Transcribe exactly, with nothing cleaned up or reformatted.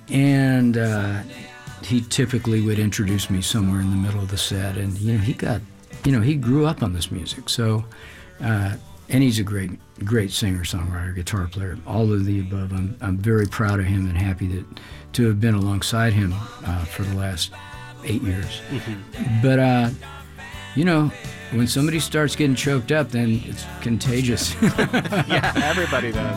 and uh, he typically would introduce me somewhere in the middle of the set, and you know he got, you know he grew up on this music, so uh, and he's a great great singer, songwriter, guitar player, all of the above. I'm I'm very proud of him and happy that to have been alongside him uh, for the last eight years. Mm-hmm. But uh, you know, when somebody starts getting choked up, then it's contagious. Yeah, everybody does.